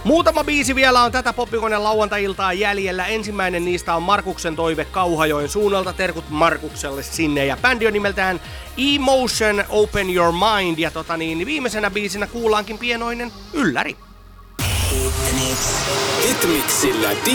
Muutama biisi vielä on tätä Poppikoneen lauantai-iltaa jäljellä. Ensimmäinen niistä on Markuksen toive Kauhajoen suunnalta. Terkut Markukselle sinne. Ja bändi on nimeltään Emotion Open Your Mind. Ja viimeisenä biisinä kuullaankin pienoinen ylläri. Hitmixillä